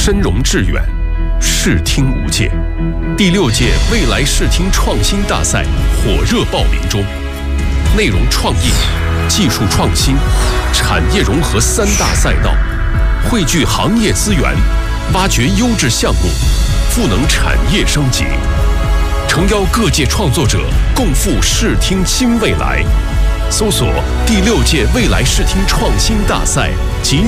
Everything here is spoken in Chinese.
深融致远，视听无界。第6届未来视听创新大赛火热报名中，内容创意、技术创新、产业融合3大赛道，汇聚行业资源，挖掘优质项目，赋能产业升级。诚邀各界创作者共赴视听新未来。搜索第6届未来视听创新大赛及